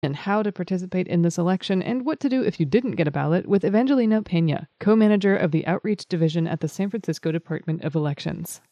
and how to participate in this election and what to do if you didn't get a ballot with Evangelina Pena, co-manager of the Outreach Division at the San Francisco Department of Elections.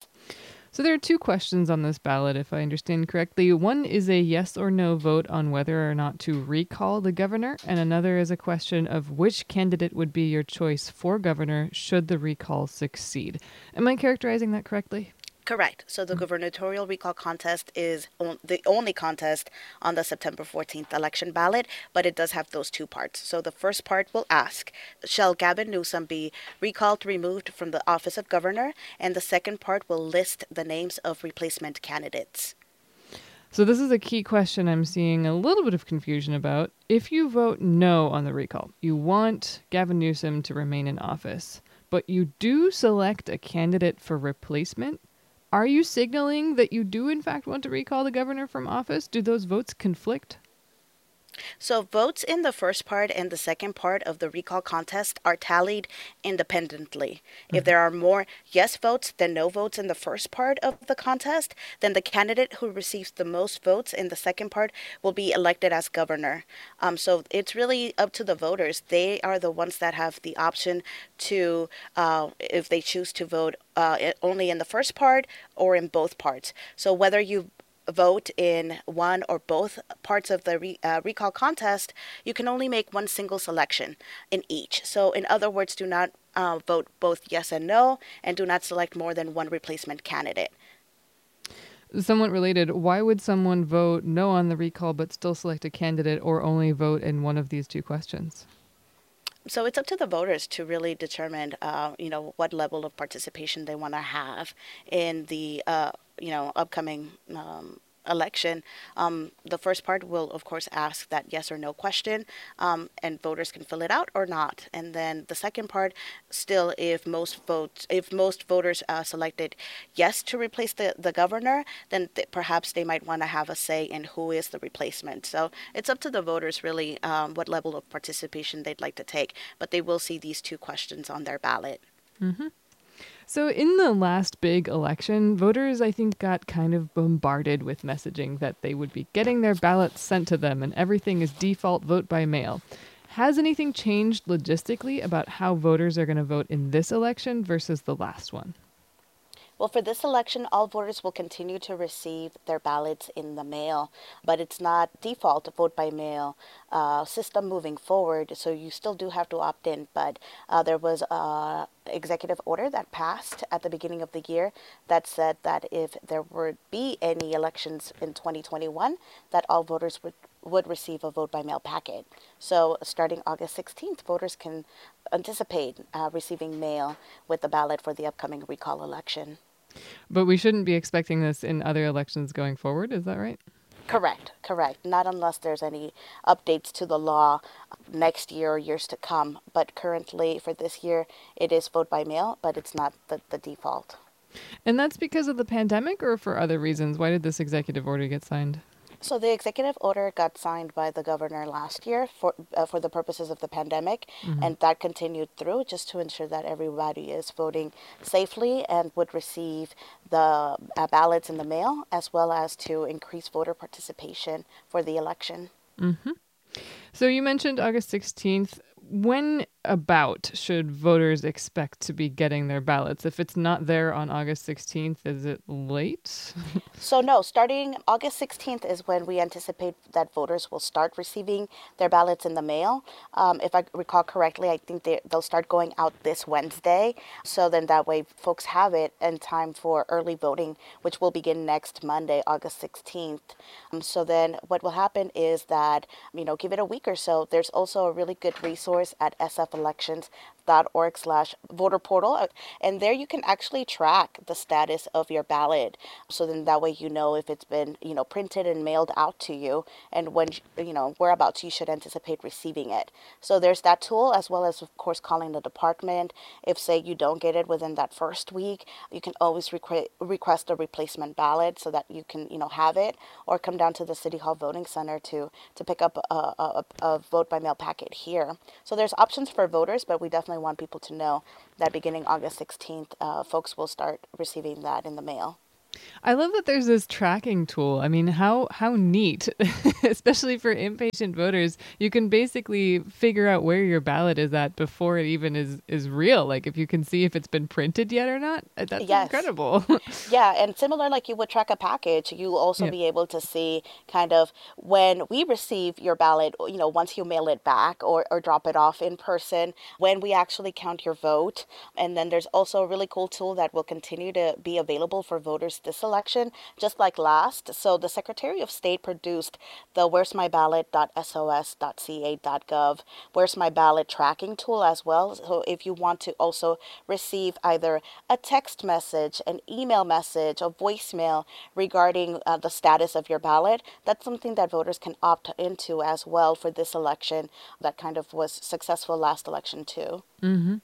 So there are two questions on this ballot, if I understand correctly. One is a yes or no vote on whether or not to recall the governor, and another is a question of which candidate would be your choice for governor should the recall succeed. Am I characterizing that correctly? Correct. So the gubernatorial recall contest is the only contest on the September 14th election ballot, but it does have those two parts. So the first part will ask, shall Gavin Newsom be recalled, removed from the office of governor? And the second part will list the names of replacement candidates. So this is a key question I'm seeing a little bit of confusion about. If you vote no on the recall, you want Gavin Newsom to remain in office, but you do select a candidate for replacement. Are you signaling that you do in fact want to recall the governor from office? Do those votes conflict? So votes in the first part and the second part of the recall contest are tallied independently. If there are more yes votes than no votes in the first part of the contest, then the candidate who receives the most votes in the second part will be elected as governor. So it's really up to the voters. They are the ones that have the option to, if they choose to vote only in the first part or in both parts. So whether you vote in one or both parts of the recall contest, you can only make one single selection in each. So in other words, do not vote both yes and no, and do not select more than one replacement candidate. Somewhat related, why would someone vote no on the recall but still select a candidate or only vote in one of these two questions? So it's up to the voters to really determine, what level of participation they want to have in the, upcoming election. The first part will, of course, ask that yes or no question, and voters can fill it out or not. And then the second part, still, if most voters selected yes to replace the governor, then perhaps they might want to have a say in who is the replacement. So it's up to the voters, really, what level of participation they'd like to take. But they will see these two questions on their ballot. Mm-hmm. So in the last big election, voters, I think, got kind of bombarded with messaging that they would be getting their ballots sent to them and everything is default vote by mail. Has anything changed logistically about how voters are going to vote in this election versus the last one? Well, for this election, all voters will continue to receive their ballots in the mail, but it's not default to vote by mail system moving forward. So you still do have to opt in, but there was a executive order that passed at the beginning of the year that said that if there would be any elections in 2021, that all voters would receive a vote by mail packet. So starting August 16th, voters can anticipate receiving mail with the ballot for the upcoming recall election. But we shouldn't be expecting this in other elections going forward, is that right? Correct. Not unless there's any updates to the law next year or years to come. But currently, for this year, it is vote by mail, but it's not the default. And that's because of the pandemic or for other reasons? Why did this executive order get signed? So the executive order got signed by the governor last year for the purposes of the pandemic, and that continued through just to ensure that everybody is voting safely and would receive the ballots in the mail, as well as to increase voter participation for the election. Mm-hmm. So you mentioned August 16th. When about should voters expect to be getting their ballots? If it's not there on August 16th, is it late? So no, starting August 16th is when we anticipate that voters will start receiving their ballots in the mail. If I recall correctly, I think they'll start going out this Wednesday. So then that way folks have it in time for early voting, which will begin next Monday, August 16th. So then what will happen is that, give it a week or so. There's also a really good resource at sfelections.org/voter portal. And there you can actually track the status of your ballot. So then that way you know if it's been, printed and mailed out to you and when, whereabouts you should anticipate receiving it. So there's that tool, as well as, of course, calling the department. If, say, you don't get it within that first week, you can always request a replacement ballot so that you can, have it, or come down to the City Hall Voting Center to pick up a vote by mail packet here. So there's options for voters, but we definitely want people to know that beginning August 16th, folks will start receiving that in the mail. I love that there's this tracking tool. I mean, how neat, especially for impatient voters. You can basically figure out where your ballot is at before it even is real. Like if you can see if it's been printed yet or not. That's Yes. incredible. Yeah, and similar like you would track a package, you'll also Yeah. be able to see kind of when we receive your ballot, once you mail it back or drop it off in person, when we actually count your vote. And then there's also a really cool tool that will continue to be available for voters this election, just like last. So the Secretary of State produced the Where's My Ballot.sos.ca.gov Where's My Ballot tracking tool as well. So if you want to also receive either a text message, an email message, a voicemail regarding the status of your ballot, that's something that voters can opt into as well for this election that kind of was successful last election too. Hmm.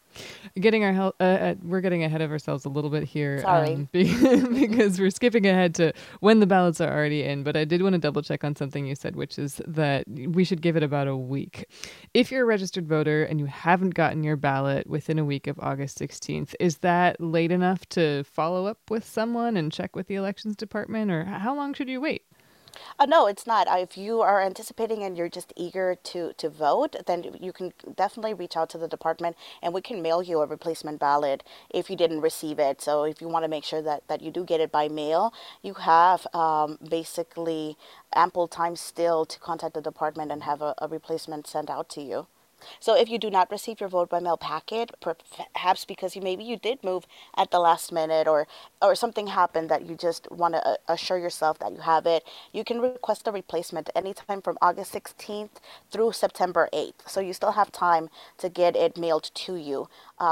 We're getting ahead of ourselves a little bit here, Sorry. because we're skipping ahead to when the ballots are already in. But I did want to double check on something you said, which is that we should give it about a week. If you're a registered voter and you haven't gotten your ballot within a week of August 16th, is that late enough to follow up with someone and check with the elections department, or how long should you wait? No, it's not. If you are anticipating and you're just eager to vote, then you can definitely reach out to the department and we can mail you a replacement ballot if you didn't receive it. So if you want to make sure that you do get it by mail, you have basically ample time still to contact the department and have a replacement sent out to you. So if you do not receive your vote by mail packet, perhaps because maybe you did move at the last minute or something happened that you just want to assure yourself that you have it, you can request a replacement anytime from August 16th through September 8th. So you still have time to get it mailed to you.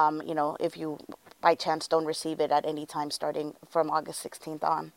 If you by chance don't receive it at any time starting from August 16th on.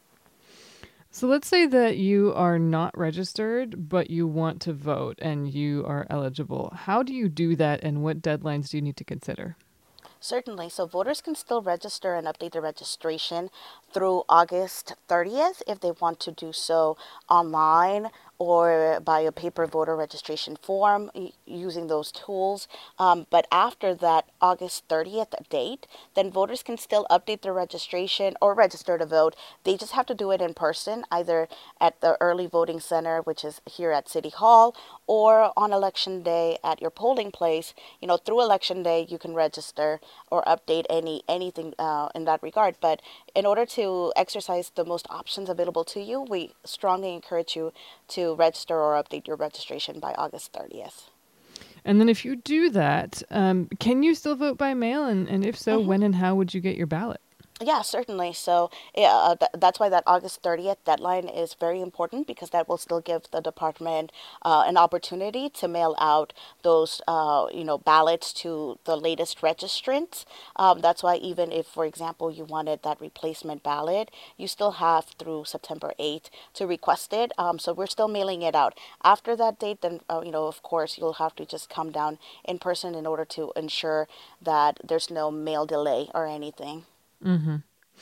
So let's say that you are not registered, but you want to vote and you are eligible. How do you do that, and what deadlines do you need to consider? Certainly. So voters can still register and update their registration through August 30th if they want to do so online or by a paper voter registration form using those tools. But after that August 30th date, then voters can still update their registration or register to vote. They just have to do it in person, either at the early voting center, which is here at City Hall, or on election day at your polling place. Through election day, you can register or update anything in that regard. But in order to exercise the most options available to you, we strongly encourage you to register or update your registration by August 30th. And then if you do that, can you still vote by mail? And if so, Mhm. when and how would you get your ballot? Yeah, certainly. So yeah, that's why that August 30th deadline is very important because that will still give the department an opportunity to mail out those, ballots to the latest registrants. That's why even if, for example, you wanted that replacement ballot, you still have through September 8th to request it. So we're still mailing it out. After that date, then, of course, you'll have to just come down in person in order to ensure that there's no mail delay or anything. Hmm.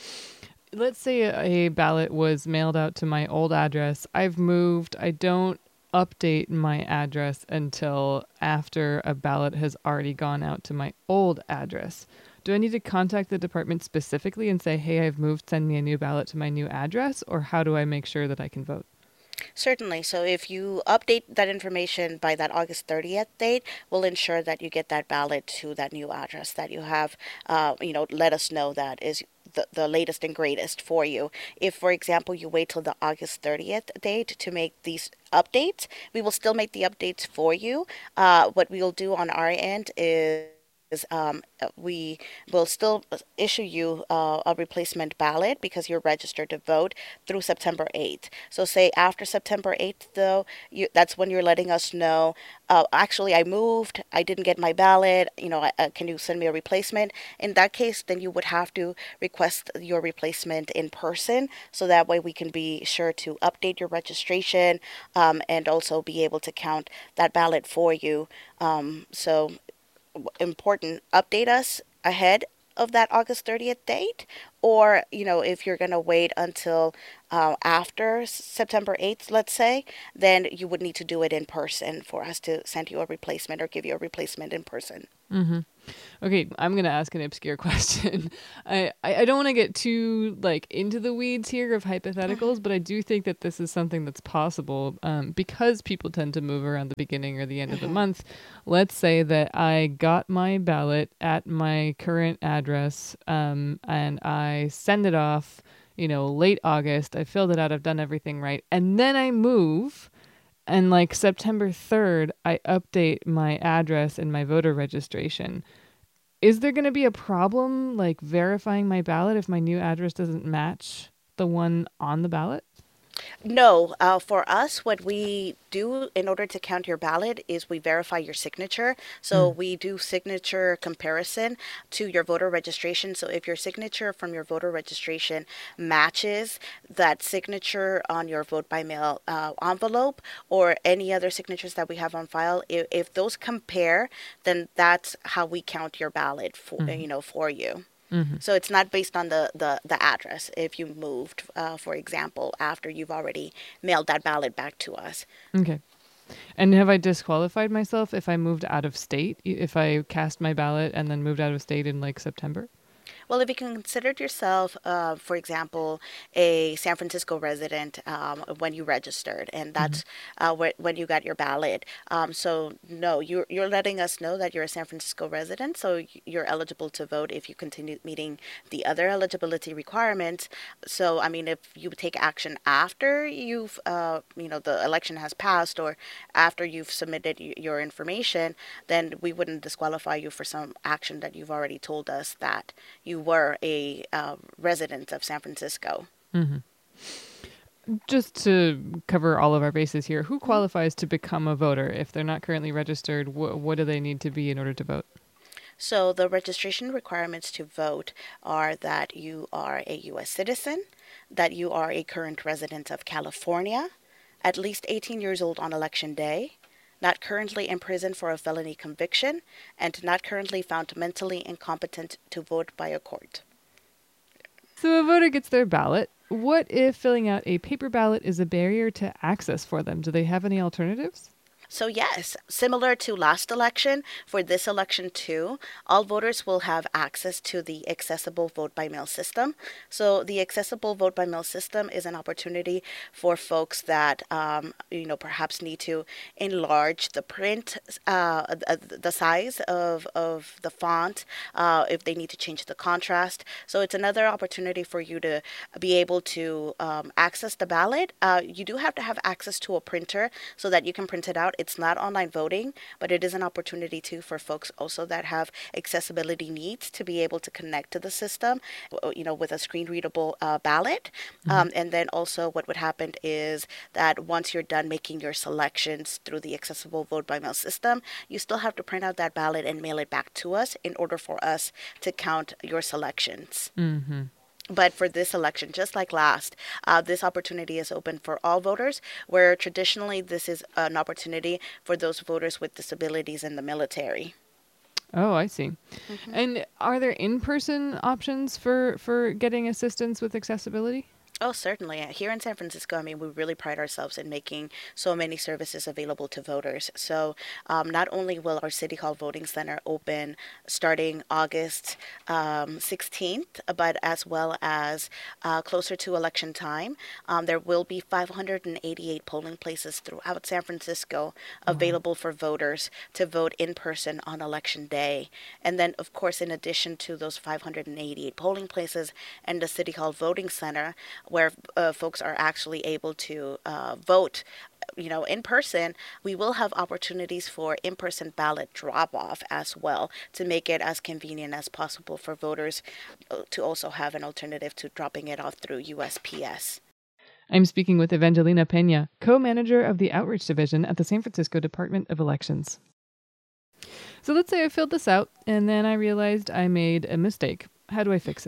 Let's say a ballot was mailed out to my old address. I've moved. I don't update my address until after a ballot has already gone out to my old address. Do I need to contact the department specifically and say, hey, I've moved, send me a new ballot to my new address? Or how do I make sure that I can vote? Certainly. So if you update that information by that August 30th date, we'll ensure that you get that ballot to that new address that you have. Let us know that is the latest and greatest for you. If, for example, you wait till the August 30th date to make these updates, we will still make the updates for you. What we'll do on our end is we will still issue you a replacement ballot because you're registered to vote through September 8th. So say after September 8th, though, that's when you're letting us know, actually, I moved, I didn't get my ballot, can you send me a replacement? In that case, then you would have to request your replacement in person so that way we can be sure to update your registration and also be able to count that ballot for you. So important, update us ahead of that August 30th date Or, if you're going to wait until after September 8th, let's say, then you would need to do it in person for us to send you a replacement or give you a replacement in person. Mm-hmm. Okay, I'm gonna ask an obscure question. I don't want to get too into the weeds here of hypotheticals, but I do think that this is something that's possible because people tend to move around the beginning or the end of the month. Let's say that I got my ballot at my current address and I send it off, late August. I filled it out. I've done everything right, and then I move. And September 3rd, I update my address in my voter registration. Is there going to be a problem verifying my ballot if my new address doesn't match the one on the ballot? No, for us, what we do in order to count your ballot is we verify your signature. So we do signature comparison to your voter registration. So if your signature from your voter registration matches that signature on your vote by mail envelope or any other signatures that we have on file, if those compare, then that's how we count your ballot for you. So it's not based on the address if you moved, for example, after you've already mailed that ballot back to us. Okay. And have I disqualified myself if I moved out of state, if I cast my ballot and then moved out of state in September? Well, if you considered yourself, for example, a San Francisco resident when you registered, and that's when you got your ballot. So no, you're letting us know that you're a San Francisco resident, so you're eligible to vote if you continue meeting the other eligibility requirements. So I mean, if you take action after you've, the election has passed, or after you've submitted your information, then we wouldn't disqualify you for some action that you've already told us that you were a resident of San Francisco. Mm-hmm. Just to cover all of our bases here, who qualifies to become a voter? If they're not currently registered, what do they need to be in order to vote? So the registration requirements to vote are that you are a U.S. citizen, that you are a current resident of California, at least 18 years old on election day, not currently in prison for a felony conviction, and not currently found mentally incompetent to vote by a court. So a voter gets their ballot. What if filling out a paper ballot is a barrier to access for them? Do they have any alternatives? So yes, similar to last election, for this election too, all voters will have access to the accessible vote by mail system. So the accessible vote by mail system is an opportunity for folks that, perhaps need to enlarge the print, the size of the font, if they need to change the contrast. So it's another opportunity for you to be able to access the ballot. You do have to have access to a printer so that you can print it out. It's not online voting, but it is an opportunity too for folks also that have accessibility needs to be able to connect to the system, with a screen readable ballot. And then also what would happen is that once you're done making your selections through the accessible vote by mail system, you still have to print out that ballot and mail it back to us in order for us to count your selections. Mm-hmm. But for this election, just like last, this opportunity is open for all voters, where traditionally this is an opportunity for those voters with disabilities in the military. Oh, I see. And are there in-person options for getting assistance with accessibility? Oh, certainly. Here in San Francisco, I mean, we really pride ourselves in making so many services available to voters. So not only will our City Hall Voting Center open starting August 16th, but as well as closer to election time, there will be 588 polling places throughout San Francisco available for voters to vote in person on election day. And then, of course, in addition to those 588 polling places and the City Hall Voting Center, where folks are actually able to vote, in person, we will have opportunities for in-person ballot drop-off as well to make it as convenient as possible for voters to also have an alternative to dropping it off through USPS. I'm speaking with Evangelina Pena, co-manager of the Outreach Division at the San Francisco Department of Elections. So let's say I filled this out and then I realized I made a mistake. How do I fix it?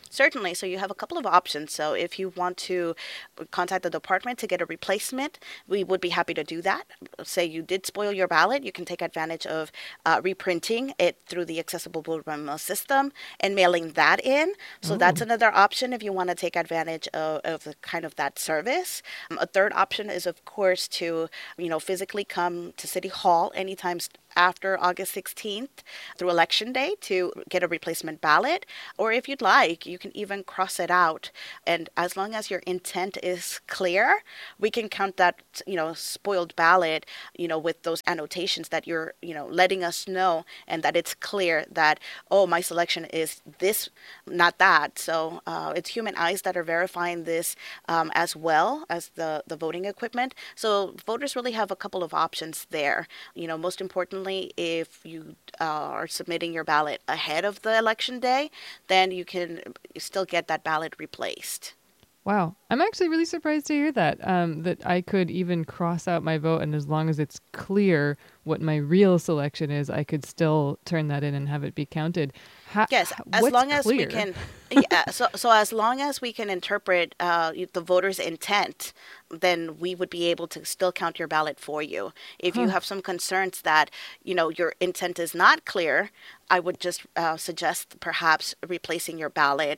Certainly. So you have a couple of options. So if you want to contact the department to get a replacement, we would be happy to do that. Say you did spoil your ballot, you can take advantage of reprinting it through the accessible voter memo system and mailing that in. So that's Oh. another option if you want to take advantage of the kind of that service. A third option is, of course, to physically come to City Hall anytime after August 16th through Election Day to get a replacement ballot. Or if you'd like, you can even cross it out. And as long as your intent is clear, we can count that, spoiled ballot, with those annotations that you're, letting us know, and that it's clear that, oh, my selection is this, not that. So it's human eyes that are verifying this as well as the voting equipment. So voters really have a couple of options there. Most importantly, if you are submitting your ballot ahead of the election day, then you can still get that ballot replaced. Wow. I'm actually really surprised to hear that, that I could even cross out my vote, and as long as it's clear what my real selection is, I could still turn that in and have it be counted. Yes, as What's long as we clear? can, yeah. So as long as we can interpret the voter's intent, then we would be able to still count your ballot for you. If you Huh. have some concerns that your intent is not clear, I would just suggest perhaps replacing your ballot.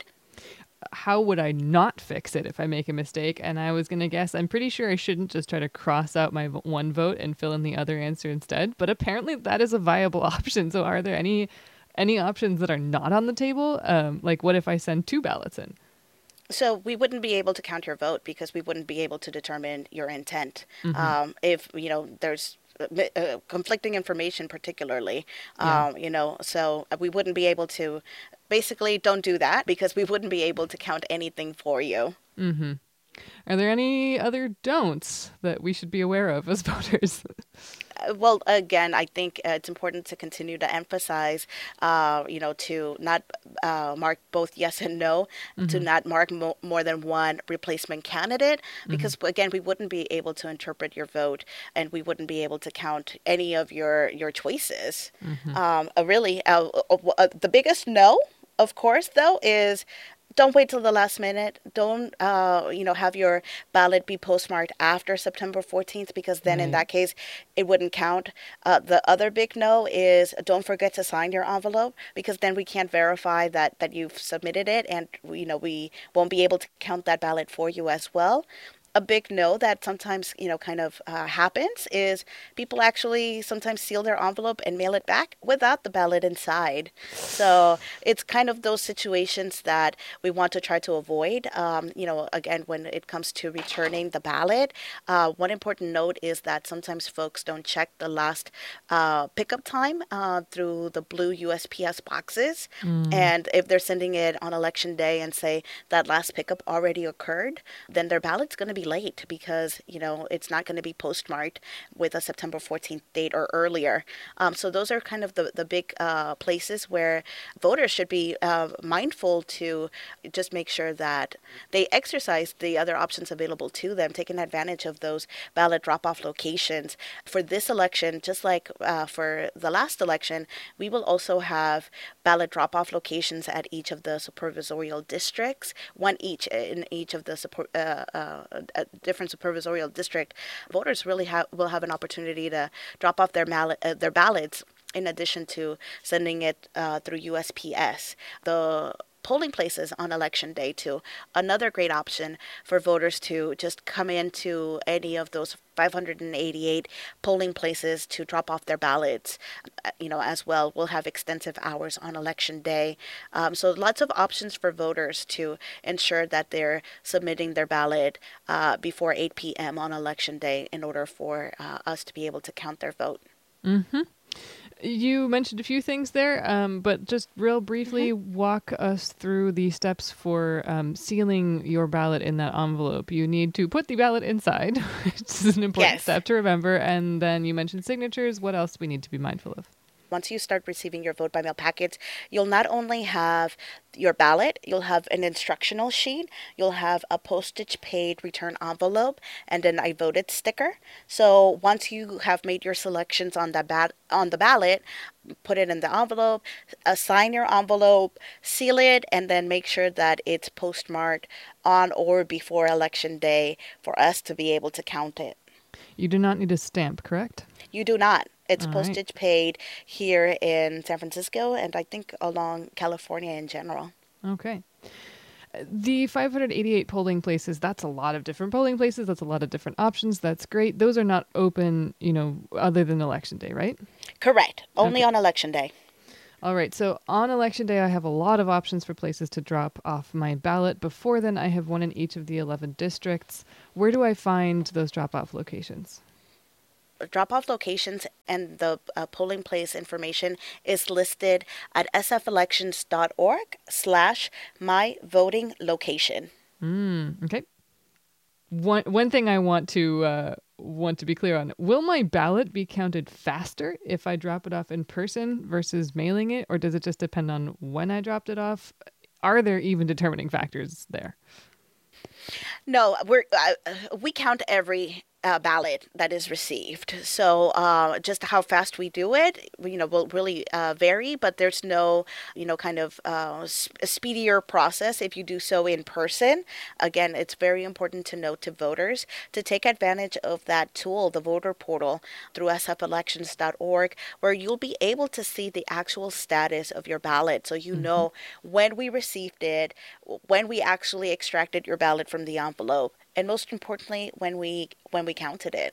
How would I not fix it if I make a mistake? And I was going to guess, I'm pretty sure I shouldn't just try to cross out my one vote and fill in the other answer instead. But apparently that is a viable option. So are there any options that are not on the table? Like what if I send two ballots in? So we wouldn't be able to count your vote because we wouldn't be able to determine your intent. Hmm. If there's conflicting information, particularly, Yeah. so we wouldn't be able to. Basically, don't do that because we wouldn't be able to count anything for you. Hmm. Are there any other don'ts that we should be aware of as voters? Well, again, I think it's important to continue to emphasize, to not mark both yes and no, to Hmm. not mark more than one replacement candidate, Hmm. because again, we wouldn't be able to interpret your vote, and we wouldn't be able to count any of your choices. Hmm. Really, the biggest no, of course, though, is don't wait till the last minute. Don't, have your ballot be postmarked after September 14th because then in Right. that case, it wouldn't count. The other big no is don't forget to sign your envelope because then we can't verify that you've submitted it and, we won't be able to count that ballot for you as well. A big no that sometimes kind of happens is people actually sometimes seal their envelope and mail it back without the ballot inside. So it's kind of those situations that we want to try to avoid. Again, when it comes to returning the ballot, one important note is that sometimes folks don't check the last pickup time through the blue USPS boxes. Mm. And if they're sending it on election day and say that last pickup already occurred, then their ballot's going to be late because, it's not going to be postmarked with a September 14th date or earlier. So those are kind of the big places where voters should be mindful to just make sure that they exercise the other options available to them, taking advantage of those ballot drop-off locations. For this election, just like for the last election, we will also have ballot drop-off locations at each of the supervisorial districts, one each in each of the different supervisorial district. Voters really will have an opportunity to drop off their ballots in addition to sending it through USPS. The polling places on election day too. Another great option for voters to just come into any of those 588 polling places to drop off their ballots, as well. We'll have extensive hours on election day. So lots of options for voters to ensure that they're submitting their ballot before 8 p.m. on election day in order for us to be able to count their vote. Hmm. You mentioned a few things there, but just real Mhm. briefly walk us through the steps for sealing your ballot in that envelope. You need to put the ballot inside, which is an important Yes. step to remember. And then you mentioned signatures. What else do we need to be mindful of? once you start receiving your vote by mail packets, you'll not only have your ballot, you'll have an instructional sheet, you'll have a postage paid return envelope, and an I voted sticker. So once you have made your selections on the ballot, put it in the envelope, assign your envelope, seal it, and then make sure that it's postmarked on or before election day for us to be able to count it. You do not need a stamp, correct? You do not. It's All right. postage paid here in San Francisco and I think along California in general. Okay. The 588 polling places, that's a lot of different polling places. That's a lot of different options. That's great. Those are not open, other than Election Day, right? Correct. Only Okay. on Election Day. All right. So on Election Day, I have a lot of options for places to drop off my ballot. Before then, I have one in each of the 11 districts. Where do I find those drop-off locations? Drop-off locations and the polling place information is listed at sfelections.org/myvotinglocation. Okay. One thing I want to be clear on: will my ballot be counted faster if I drop it off in person versus mailing it, or does it just depend on when I dropped it off? Are there even determining factors there? No, we count every ballot that is received. So just how fast we do it, will really vary. But there's no, kind of speedier process if you do so in person. Again, it's very important to note to voters to take advantage of that tool, the voter portal, through sfelections.org, where you'll be able to see the actual status of your ballot. So you know when we received it, when we actually extracted your ballot from the envelope, and most importantly, when we counted it.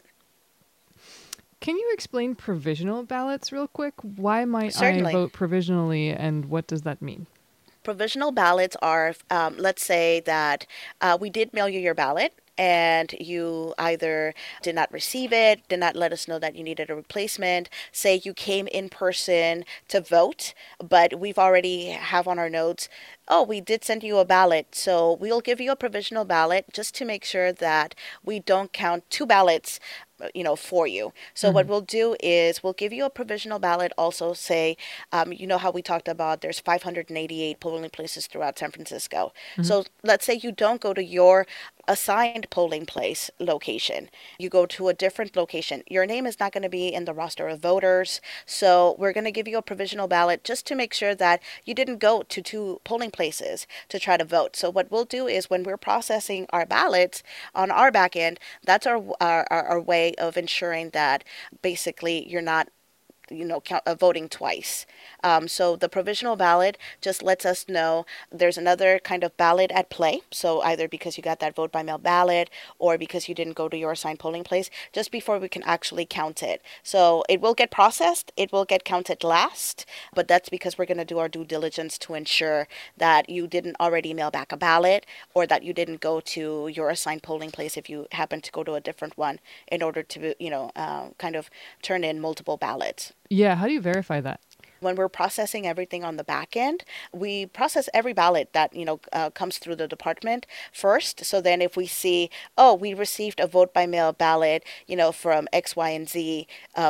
Can you explain provisional ballots real quick? Why might Certainly. I vote provisionally, and what does that mean? Provisional ballots are, let's say that we did mail you your ballot and you either did not receive it, did not let us know that you needed a replacement. Say you came in person to vote, but we've already have on our notes, oh, we did send you a ballot. So we'll give you a provisional ballot just to make sure that we don't count two ballots for you. So what we'll do is we'll give you a provisional ballot. Also say, how we talked about there's 588 polling places throughout San Francisco. So let's say you don't go to your assigned polling place location. You go to a different location. Your name is not going to be in the roster of voters. So we're going to give you a provisional ballot just to make sure that you didn't go to two polling places to try to vote. So what we'll do is when we're processing our ballots on our back end, that's our way of ensuring that basically you're not voting twice. So the provisional ballot just lets us know there's another kind of ballot at play. So either because you got that vote by mail ballot or because you didn't go to your assigned polling place just before we can actually count it. So it will get processed. It will get counted last, but that's because we're going to do our due diligence to ensure that you didn't already mail back a ballot or that you didn't go to your assigned polling place if you happen to go to a different one in order to, kind of turn in multiple ballots. Yeah, how do you verify that? When we're processing everything on the back end, we process every ballot that comes through the department first. So then if we see, oh, we received a vote by mail ballot, from X, Y, and Z,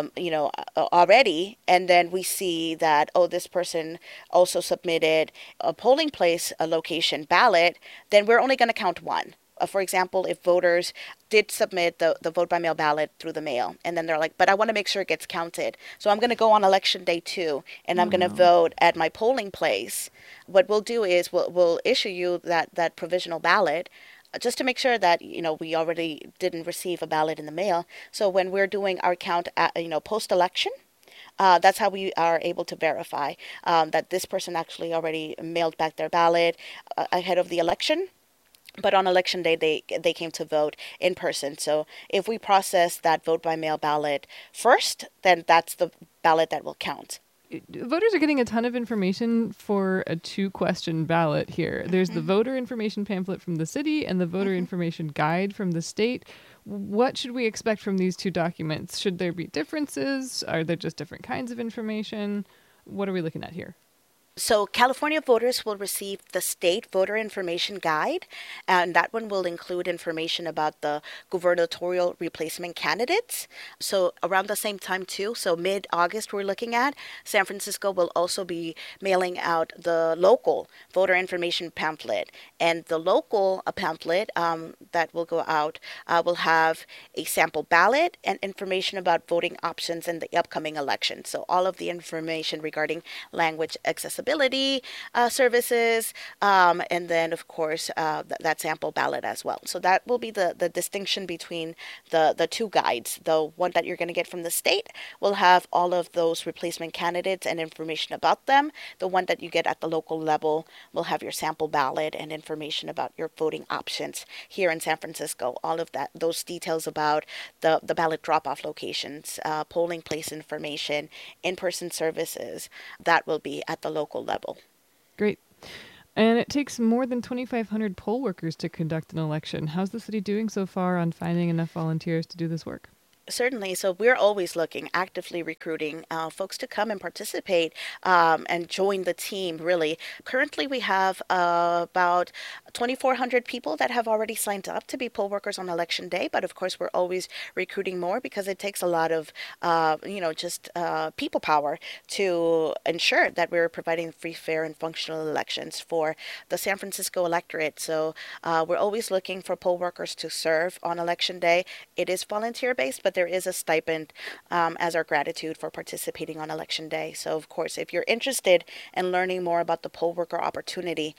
already, and then we see that, oh, this person also submitted a polling place, a location ballot, then we're only going to count one. For example, if voters did submit the vote by mail ballot through the mail, and then they're like, but I want to make sure it gets counted. So I'm going to go on election day 2, and I'm going to vote at my polling place. What we'll do is we'll issue you that provisional ballot just to make sure that, we already didn't receive a ballot in the mail. So when we're doing our count, post-election, that's how we are able to verify that this person actually already mailed back their ballot ahead of the election. But on election day, they came to vote in person. So if we process that vote by mail ballot first, then that's the ballot that will count. Voters are getting a ton of information for a 2-question ballot here. There's the voter information pamphlet from the city and the voter information guide from the state. What should we expect from these 2 documents? Should there be differences? Are there just different kinds of information? What are we looking at here? So California voters will receive the state voter information guide, and that one will include information about the gubernatorial replacement candidates. So around the same time too, so mid-August we're looking at, San Francisco will also be mailing out the local voter information pamphlet. And the local pamphlet that will go out will have a sample ballot and information about voting options in the upcoming election. So all of the information regarding language accessibility services, and then, of course, that sample ballot as well. So that will be the distinction between the two guides. The one that you're going to get from the state will have all of those replacement candidates and information about them. The one that you get at the local level will have your sample ballot and information about your voting options here in San Francisco. All of that, those details about the ballot drop-off locations, polling place information, in-person services, that will be at the local level. Great. And it takes more than 2,500 poll workers to conduct an election. How's the city doing so far on finding enough volunteers to do this work? Certainly. So we're always looking, actively recruiting folks to come and participate and join the team, really. Currently, we have about 2,400 people that have already signed up to be poll workers on election day. But of course, we're always recruiting more because it takes a lot of, just people power to ensure that we're providing free, fair, and functional elections for the San Francisco electorate. So we're always looking for poll workers to serve on election day. It is volunteer-based, but there is a stipend as our gratitude for participating on election day. So, of course, if you're interested in learning more about the poll worker opportunity,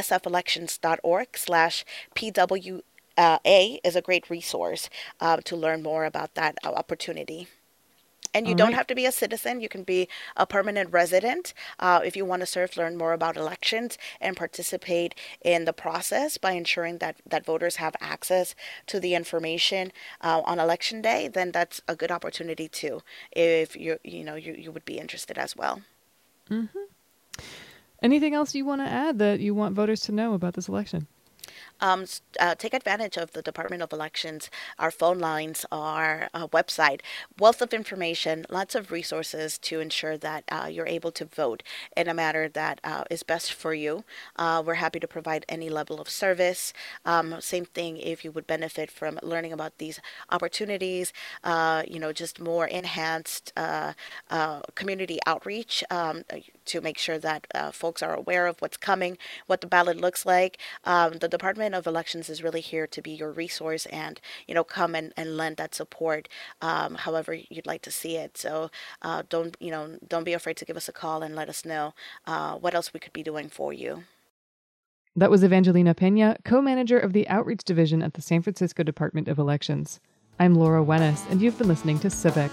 sfelections.org/PWA is a great resource to learn more about that opportunity. And you don't have to be a citizen. You can be a permanent resident if you want to serve, learn more about elections, and participate in the process by ensuring that voters have access to the information on election day. Then that's a good opportunity too, if you would be interested as well. Mm-hmm. Anything else you want to add that you want voters to know about this election? Take advantage of the Department of Elections, our phone lines, our website, wealth of information, lots of resources to ensure that you're able to vote in a manner that is best for you. We're happy to provide any level of service. Same thing if you would benefit from learning about these opportunities, just more enhanced community outreach to make sure that folks are aware of what's coming, what the ballot looks like. The Department of Elections is really here to be your resource and, come and lend that support however you'd like to see it. So don't be afraid to give us a call and let us know what else we could be doing for you. That was Evangelina Pena, co-manager of the Outreach Division at the San Francisco Department of Elections. I'm Laura Wenis, and you've been listening to Civic.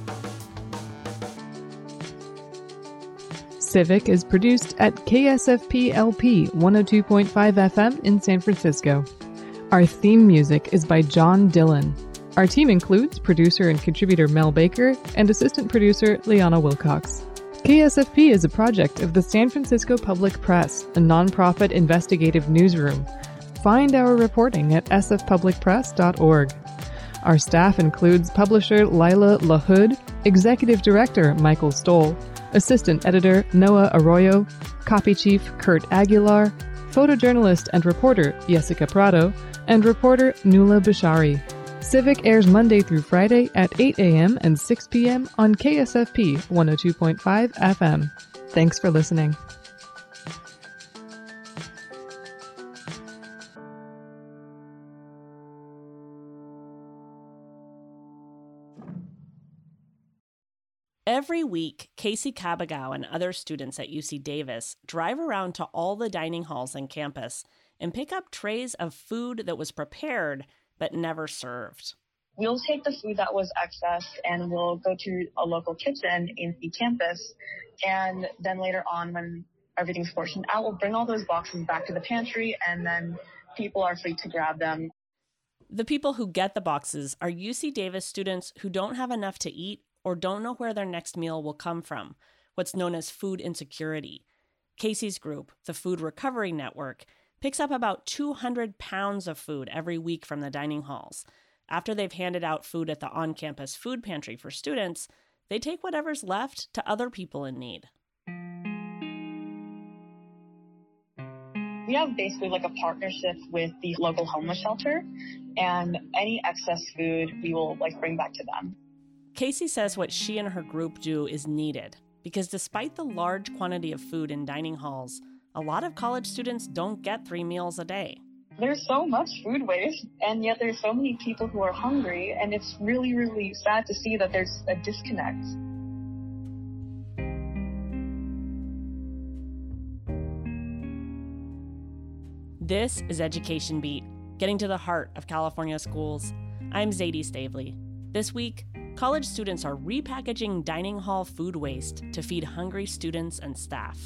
Civic is produced at KSFP-LP 102.5 FM in San Francisco. Our theme music is by John Dillon. Our team includes producer and contributor Mel Baker and assistant producer Liana Wilcox. KSFP is a project of the San Francisco Public Press, a nonprofit investigative newsroom. Find our reporting at sfpublicpress.org. Our staff includes publisher Lila LaHood, executive director Michael Stoll, assistant editor Noah Arroyo, copy chief Kurt Aguilar, photojournalist and reporter Jessica Prado, and reporter Nuala Bashari. Civic airs Monday through Friday at 8 a.m. and 6 p.m. on KSFP 102.5 FM. Thanks for listening. Every week, Casey Cabagao and other students at UC Davis drive around to all the dining halls on campus and pick up trays of food that was prepared but never served. We'll take the food that was excess and we'll go to a local kitchen in the campus. And then later on, when everything's portioned out, we'll bring all those boxes back to the pantry and then people are free to grab them. The people who get the boxes are UC Davis students who don't have enough to eat or don't know where their next meal will come from, what's known as food insecurity. Casey's group, the Food Recovery Network, picks up about 200 pounds of food every week from the dining halls. After they've handed out food at the on-campus food pantry for students, they take whatever's left to other people in need. have basically like a partnership with the local homeless shelter, and any excess food we will like bring back to them. Casey says what she and her group do is needed because despite the large quantity of food in dining halls, a lot of college students don't get 3 meals a day. There's so much food waste, and yet there's so many people who are hungry, and it's really, really sad to see that there's a disconnect. This is Education Beat, getting to the heart of California schools. I'm Zadie Stavely. This week, college students are repackaging dining hall food waste to feed hungry students and staff.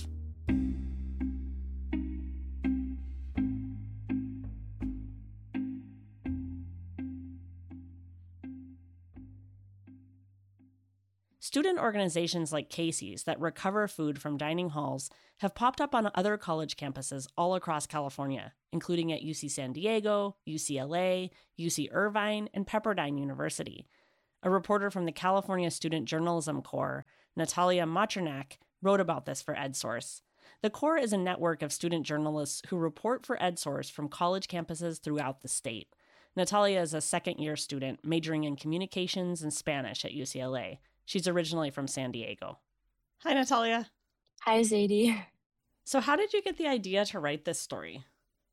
Student organizations like Casey's that recover food from dining halls have popped up on other college campuses all across California, including at UC San Diego, UCLA, UC Irvine, and Pepperdine University. A reporter from the California Student Journalism Corps, Natalia Machernak, wrote about this for EdSource. The Corps is a network of student journalists who report for EdSource from college campuses throughout the state. Natalia is a second-year student majoring in communications and Spanish at UCLA. She's originally from San Diego. Hi, Natalia. Hi, Zadie. So how did you get the idea to write this story?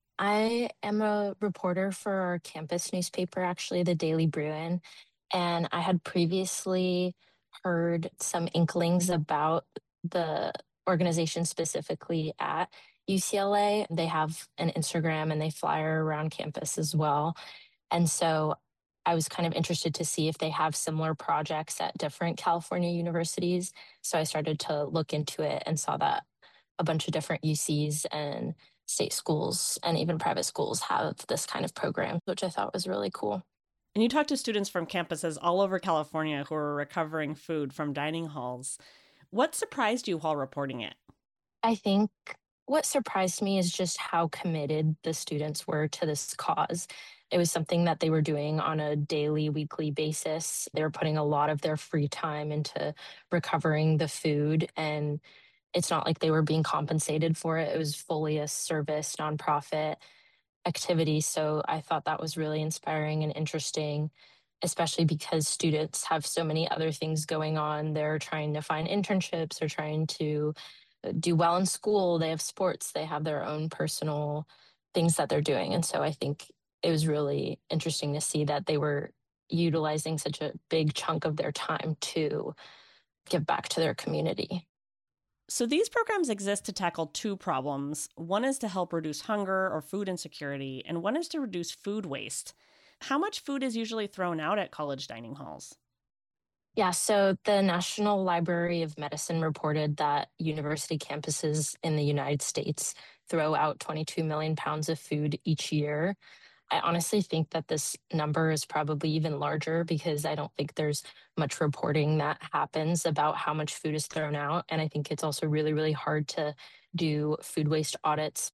I am a reporter for our campus newspaper, actually, the Daily Bruin, and I had previously heard some inklings about the organization specifically at UCLA. They have an Instagram and they flyer around campus as well. And so I was kind of interested to see if they have similar projects at different California universities. So I started to look into it and saw that a bunch of different UCs and state schools and even private schools have this kind of program, which I thought was really cool. And you talked to students from campuses all over California who are recovering food from dining halls. What surprised you while reporting it? I think what surprised me is just how committed the students were to this cause. It was something that they were doing on a daily, weekly basis. They were putting a lot of their free time into recovering the food, and it's not like they were being compensated for it. It was fully a service, nonprofit activity. So I thought that was really inspiring and interesting, especially because students have so many other things going on. They're trying to find internships, they're trying to do well in school, they have sports, they have their own personal things that they're doing. And so I think it was really interesting to see that they were utilizing such a big chunk of their time to give back to their community. So these programs exist to tackle two problems. One is to help reduce hunger or food insecurity, and one is to reduce food waste. How much food is usually thrown out at college dining halls? Yeah, so the National Library of Medicine reported that university campuses in the United States throw out 22 million pounds of food each year. I honestly think that this number is probably even larger because I don't think there's much reporting that happens about how much food is thrown out. And I think it's also really, really hard to do food waste audits.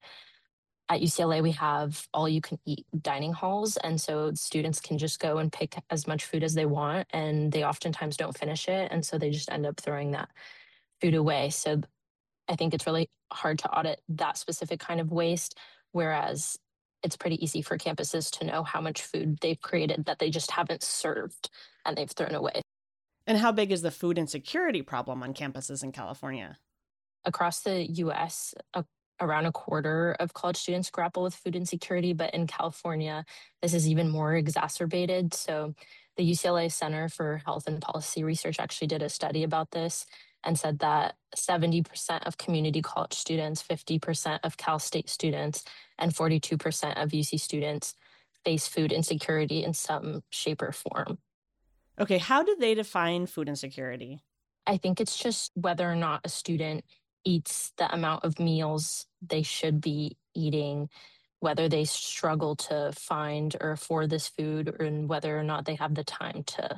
At UCLA, we have all-you-can-eat dining halls, and so students can just go and pick as much food as they want, and they oftentimes don't finish it, and so they just end up throwing that food away. So I think it's really hard to audit that specific kind of waste, whereas it's pretty easy for campuses to know how much food they've created that they just haven't served and they've thrown away. And how big is the food insecurity problem on campuses in California? Across the U.S., around a quarter of college students grapple with food insecurity, but in California, this is even more exacerbated. So the UCLA Center for Health and Policy Research actually did a study about this and said that 70% of community college students, 50% of Cal State students, and 42% of UC students face food insecurity in some shape or form. Okay, how do they define food insecurity? I think it's just whether or not a student eats the amount of meals they should be eating, whether they struggle to find or afford this food, and whether or not they have the time to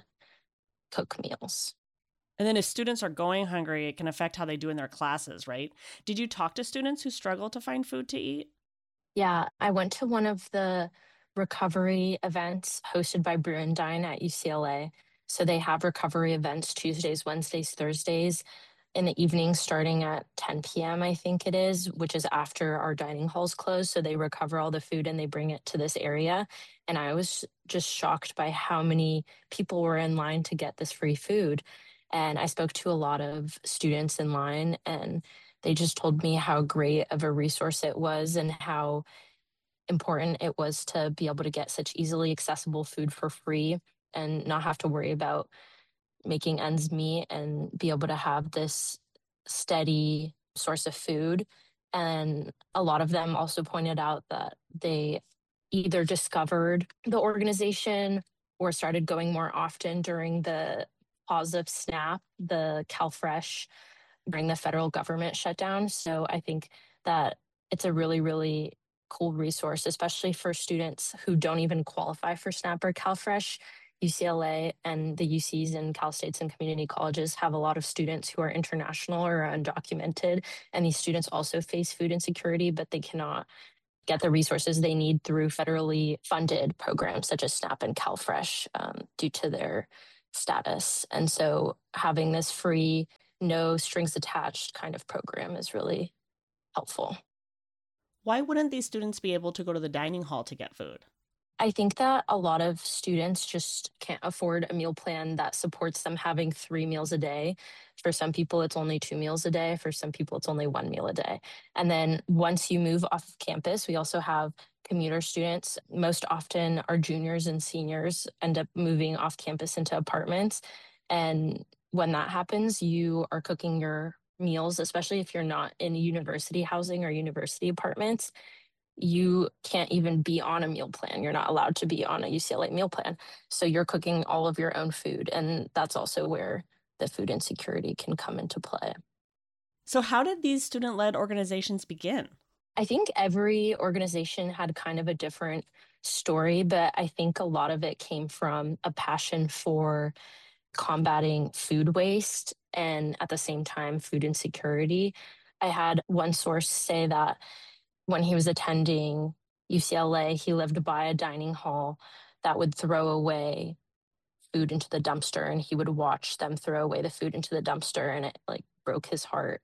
cook meals. And then if students are going hungry, it can affect how they do in their classes, right? Did you talk to students who struggle to find food to eat? Yeah, I went to one of the recovery events hosted by Brew and Dine at UCLA. So they have recovery events Tuesdays, Wednesdays, Thursdays. in the evening starting at 10 p.m., I think it is, which is after our dining halls close. So they recover all the food and they bring it to this area. And I was just shocked by how many people were in line to get this free food. And I spoke to a lot of students in line, and they just told me how great of a resource it was and how important it was to be able to get such easily accessible food for free and not have to worry about making ends meet and be able to have this steady source of food. And a lot of them also pointed out that they either discovered the organization or started going more often during the pause of SNAP, the CalFresh, during the federal government shutdown. So I think that it's a really, really cool resource, especially for students who don't even qualify for SNAP or CalFresh. UCLA and the UCs and Cal States and community colleges have a lot of students who are international or undocumented. And these students also face food insecurity, but they cannot get the resources they need through federally funded programs such as SNAP and CalFresh due to their status. And so having this free, no strings attached kind of program is really helpful. Why wouldn't these students be able to go to the dining hall to get food? I think that a lot of students just can't afford a meal plan that supports them having 3 meals a day. For some people, it's only 2 meals a day. For some people, it's only 1 meal a day. And then once you move off of campus, we also have commuter students. Most often, our juniors and seniors end up moving off campus into apartments. And when that happens, you are cooking your meals, especially if you're not in university housing or university apartments. You can't even be on a meal plan. You're not allowed to be on a UCLA meal plan. So you're cooking all of your own food. And that's also where the food insecurity can come into play. So how did these student-led organizations begin? I think every organization had kind of a different story, but I think a lot of it came from a passion for combating food waste and at the same time food insecurity. I had one source say that when he was attending UCLA, he lived by a dining hall that would throw away food into the dumpster, and he would watch them throw away the food into the dumpster, and it like broke his heart.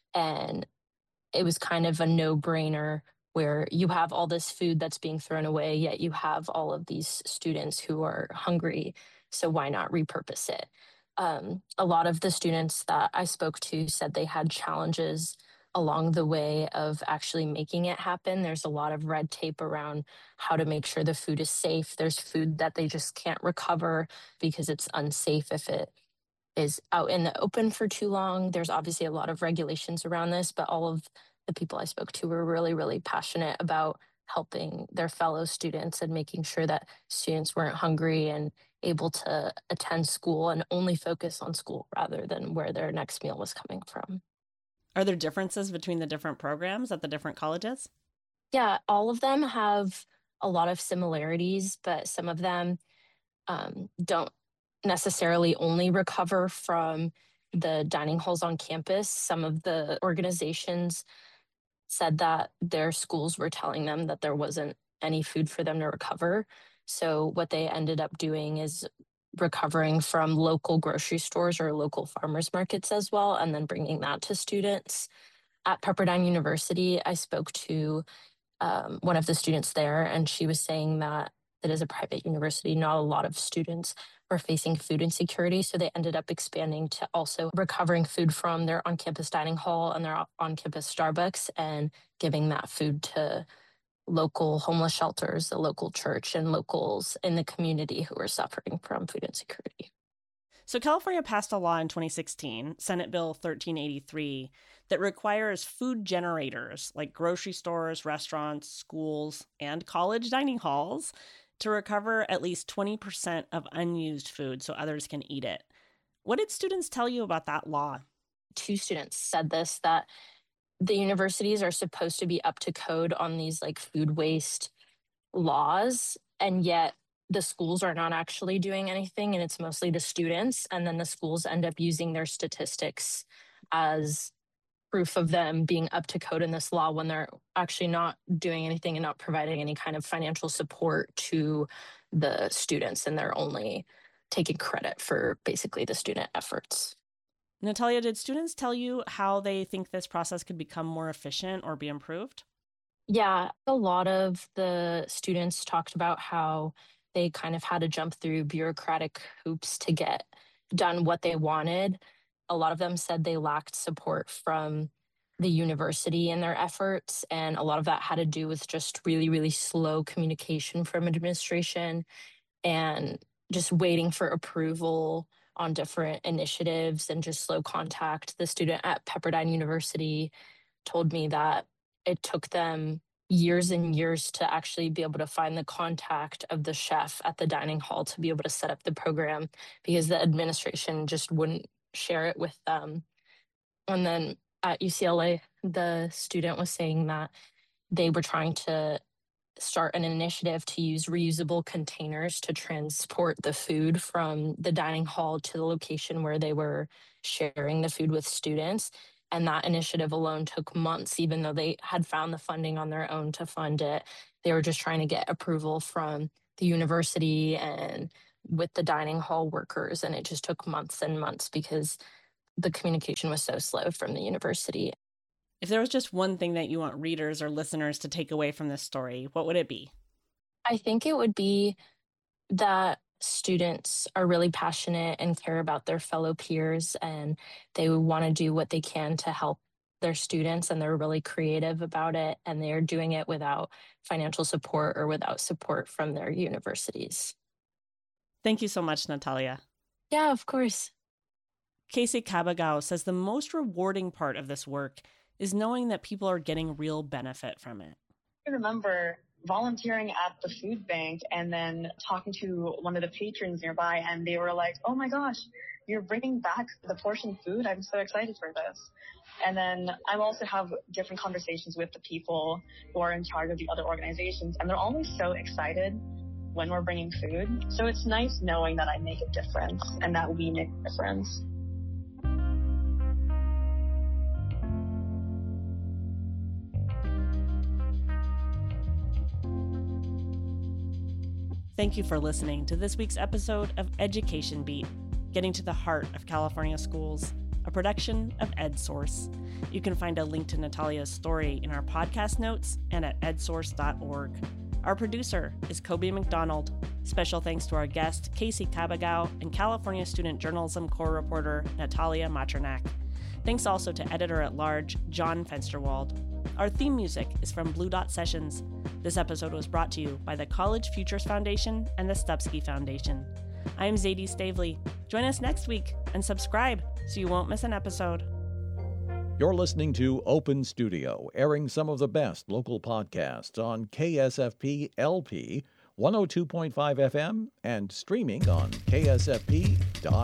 And it was kind of a no-brainer where you have all this food that's being thrown away, yet you have all of these students who are hungry. So why not repurpose it? A lot of the students that I spoke to said they had challenges along the way of actually making it happen. There's a lot of red tape around how to make sure the food is safe. There's food that they just can't recover because it's unsafe if it is out in the open for too long. There's obviously a lot of regulations around this, but all of the people I spoke to were really, really passionate about helping their fellow students and making sure that students weren't hungry and able to attend school and only focus on school rather than where their next meal was coming from. Are there differences between the different programs at the different colleges? Yeah, all of them have a lot of similarities, but some of them don't necessarily only recover from the dining halls on campus. Some of the organizations said that their schools were telling them that there wasn't any food for them to recover. So what they ended up doing is recovering from local grocery stores or local farmers markets as well, and then bringing that to students. At Pepperdine University, I spoke to one of the students there, and she was saying that it is a private university. Not a lot of students were facing food insecurity, so they ended up expanding to also recovering food from their on-campus dining hall and their on-campus Starbucks and giving that food to local homeless shelters, the local church, and locals in the community who are suffering from food insecurity. So California passed a law in 2016, Senate Bill 1383, that requires food generators like grocery stores, restaurants, schools, and college dining halls to recover at least 20% of unused food so others can eat it. What did students tell you about that law? 2 students said this, that the universities are supposed to be up to code on these like food waste laws, and yet the schools are not actually doing anything, and it's mostly the students. And then the schools end up using their statistics as proof of them being up to code in this law when they're actually not doing anything and not providing any kind of financial support to the students. And they're only taking credit for basically the student efforts. Natalia, did students tell you how they think this process could become more efficient or be improved? Yeah, a lot of the students talked about how they kind of had to jump through bureaucratic hoops to get done what they wanted. A lot of them said they lacked support from the university in their efforts, and a lot of that had to do with just really, really slow communication from administration and just waiting for approval on different initiatives and just slow contact. The student at Pepperdine University told me that it took them years and years to actually be able to find the contact of the chef at the dining hall to be able to set up the program because the administration just wouldn't share it with them. And then at UCLA, the student was saying that they were trying to start an initiative to use reusable containers to transport the food from the dining hall to the location where they were sharing the food with students. And that initiative alone took months, even though they had found the funding on their own to fund it. They were just trying to get approval from the university and with the dining hall workers. And it just took months and months because the communication was so slow from the university. If there was just one thing that you want readers or listeners to take away from this story, what would it be? I think it would be that students are really passionate and care about their fellow peers, and they want to do what they can to help their students, and they're really creative about it, and they're doing it without financial support or without support from their universities. Thank you so much, Natalia. Yeah, of course. Casey Cabagao says the most rewarding part of this work is knowing that people are getting real benefit from it. I remember volunteering at the food bank and then talking to one of the patrons nearby, and they were like, "Oh my gosh, you're bringing back the portion food. I'm so excited for this." And then I also have different conversations with the people who are in charge of the other organizations, and they're always so excited when we're bringing food. So it's nice knowing that I make a difference and that we make a difference. Thank you for listening to this week's episode of Education Beat, getting to the heart of California schools, a production of EdSource. You can find a link to Natalia's story in our podcast notes and at edsource.org. Our producer is Kobe McDonald. Special thanks to our guest, Casey Cabagao, and California Student Journalism Corps reporter, Natalia Machernak. Thanks also to editor-at-large, John Fensterwald. Our theme music is from Blue Dot Sessions. This episode was brought to you by the College Futures Foundation and the Stupski Foundation. I'm Zadie Stavely. Join us next week and subscribe so you won't miss an episode. You're listening to Open Studio, airing some of the best local podcasts on KSFP LP 102.5 FM and streaming on ksfp.org.